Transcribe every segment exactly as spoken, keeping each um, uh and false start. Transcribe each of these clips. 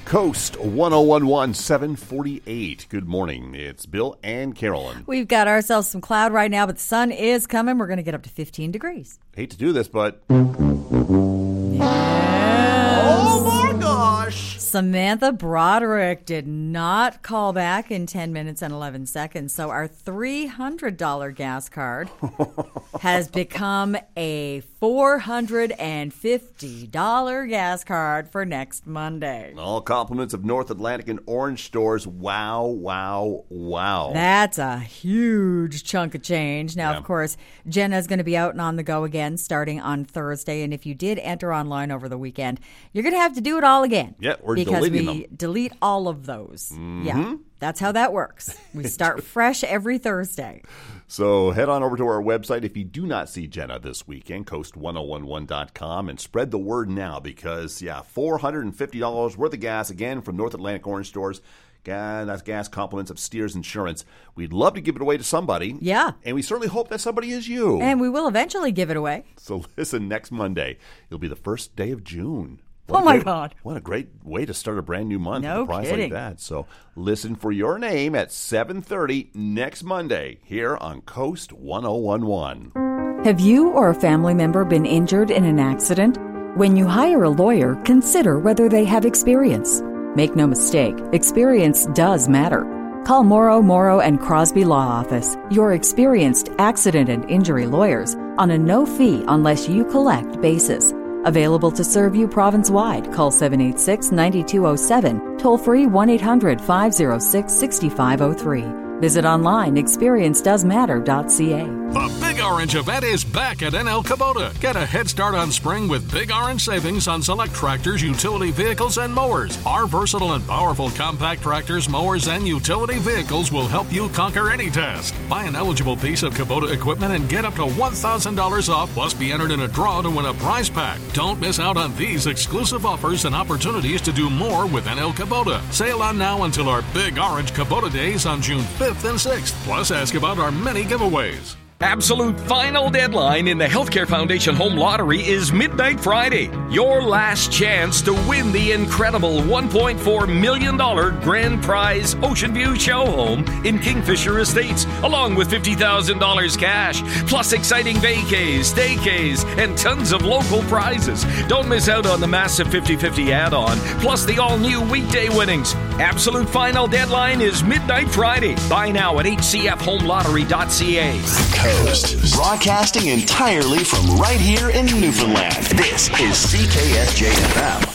Coast one oh one one, seven forty-eight. Good morning. It's Bill and Carolyn. We've got ourselves some cloud right now, but the sun is coming. We're going to get up to fifteen degrees. Hate to do this, but... Yes. Oh, my gosh. Samantha Broderick did not call back in ten minutes and eleven seconds, so our three hundred dollars gas card has become a four hundred fifty dollars gas card for next Monday. All compliments of North Atlantic and Orange stores. Wow, wow, wow. That's a huge chunk of change. Now, Yeah. of course, Jenna's going to be out and on the go again starting on Thursday, and if you did enter online over the weekend, you're going to have to do it all again. Yeah, we're because deleting we them. delete all of those. Mm-hmm. Yeah, that's how that works. We start fresh every Thursday. So head on over to our website if you do not see Jenna this weekend, coast one oh one one dot com, and spread the word now because, yeah, four hundred fifty dollars worth of gas, again, from North Atlantic Orange stores. Ga- That's gas compliments of Steers Insurance. We'd love to give it away to somebody. Yeah. And we certainly hope that somebody is you. And we will eventually give it away. So listen, next Monday, it'll be the first day of June. Oh, What a my great- God. What a great way to start a brand new month No with a prize kidding. like that. So listen for your name at seven thirty next Monday here on Coast one oh one one. Have you or a family member been injured in an accident? When you hire a lawyer, consider whether they have experience. Make no mistake, experience does matter. Call Morrow, Morrow and Crosby Law Office, your experienced accident and injury lawyers, on a no-fee unless you collect basis. Available to serve you province-wide. Call seven eight six, nine two zero seven, toll free one eight hundred, five oh six, six five oh three. Visit online experience does matter dot c a. The Big Orange event is back at N L Kubota. Get a head start on spring with Big Orange savings on select tractors, utility vehicles, and mowers. Our versatile and powerful compact tractors, mowers, and utility vehicles will help you conquer any task. Buy an eligible piece of Kubota equipment and get up to one thousand dollars off, plus be entered in a draw to win a prize pack. Don't miss out on these exclusive offers and opportunities to do more with N L Kubota. Sale on now until our Big Orange Kubota days on June fifth and sixth. Plus, ask about our many giveaways. Absolute final deadline in the Healthcare Foundation Home Lottery is Midnight Friday. Your last chance to win the incredible one point four million dollars grand prize Ocean View Show Home in Kingfisher Estates, along with fifty thousand dollars cash, plus exciting vacays, staycays, and tons of local prizes. Don't miss out on the massive fifty-fifty add-on, plus the all-new weekday winnings. Absolute final deadline is Midnight Friday. Buy now at h c f home lottery dot c a. Coast, broadcasting entirely from right here in Newfoundland. This is C K S J F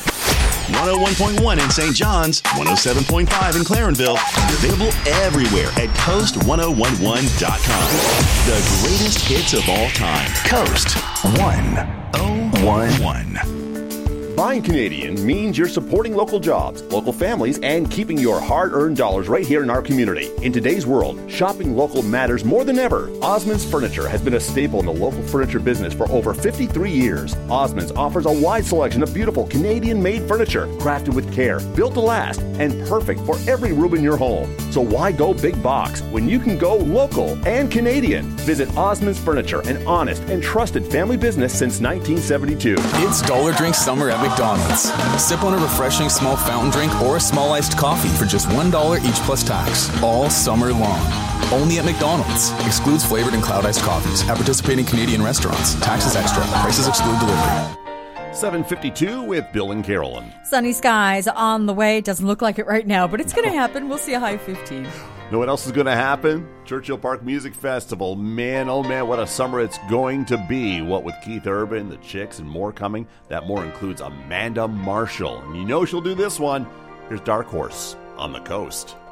M. one oh one point one in Saint John's, one oh seven point five in Clarenville, and available everywhere at coast one oh one one dot com. The greatest hits of all time. Coast one oh one one. Buying Canadian means you're supporting local jobs, local families, and keeping your hard-earned dollars right here in our community. In today's world, shopping local matters more than ever. Osmond's Furniture has been a staple in the local furniture business for over fifty-three years. Osmond's offers a wide selection of beautiful Canadian-made furniture, crafted with care, built to last, and perfect for every room in your home. So why go big box when you can go local and Canadian? Visit Osmond's Furniture, an honest and trusted family business since nineteen seventy-two. It's Dollar Drink Summer at McDonald's. Sip on a refreshing small fountain drink or a small iced coffee for just one dollar each plus tax, all summer long. Only at McDonald's. Excludes flavored and cloud iced coffees at participating Canadian restaurants. Taxes extra. Prices exclude delivery. seven fifty-two with Bill and Carolyn. Sunny skies on the way. Doesn't look like it right now, but it's going to happen. We'll see a high fifteen. Know what else is going to happen? Churchill Park Music Festival. Man, oh man, what a summer it's going to be. What with Keith Urban, the Chicks, and more coming. That more includes Amanda Marshall. And you know she'll do this one. Here's Dark Horse on the Coast.